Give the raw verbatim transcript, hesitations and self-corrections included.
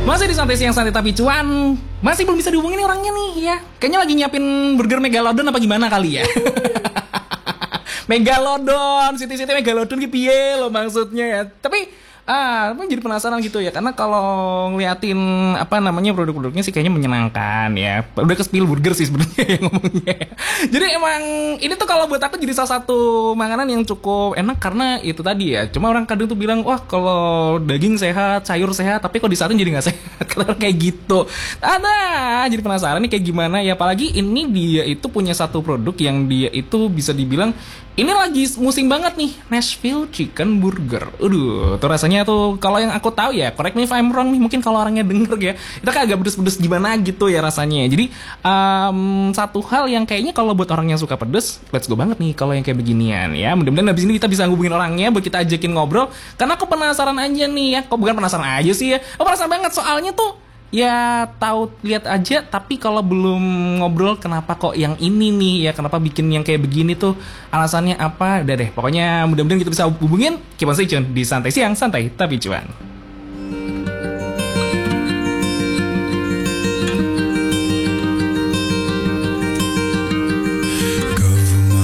Masih di santai siang santai tapi cuan. Masih belum bisa dihubungin nih orangnya nih ya. Kayaknya lagi nyiapin burger Megalodon apa gimana kali ya. Megalodon, Siti-Siti Megalodon gitu piye lo maksudnya ya. Tapi ah, apa jadi penasaran gitu ya, karena kalau ngeliatin apa namanya produk-produknya sih kayaknya menyenangkan ya. Udah ke spill burger sih sebenarnya yang ngomongnya. Jadi emang ini tuh kalau buat aku jadi salah satu makanan yang cukup enak karena itu tadi ya. Cuma orang kadang tuh bilang, wah kalau daging sehat, sayur sehat, tapi kok di jadi nggak sehat. Kalau kayak gitu, ada jadi penasaran nih kayak gimana ya. Apalagi ini dia itu punya satu produk yang dia itu bisa dibilang ini lagi musim banget nih, Nashville Chicken Burger. Aduh, tuh rasanya tuh kalau yang aku tahu ya, correct me if I'm wrong nih, mungkin kalau orangnya denger ya, itu kan agak pedes-pedes gimana gitu ya rasanya. Jadi um, satu hal yang kayaknya kalau buat orang yang suka pedes, let's go banget nih kalau yang kayak beginian ya. Mudah-mudahan habis ini kita bisa ngubungin orangnya buat kita ajakin ngobrol, karena aku penasaran aja nih ya. Kok bukan penasaran aja sih ya, aku penasaran banget soalnya tuh. Ya tahu lihat aja, tapi kalau belum ngobrol kenapa kok yang ini nih ya, kenapa bikin yang kayak begini tuh, alasannya apa, udah deh pokoknya mudah-mudahan kita bisa hubungin. Keep on stay tune di Santai Siang Santai Tapi Cuan.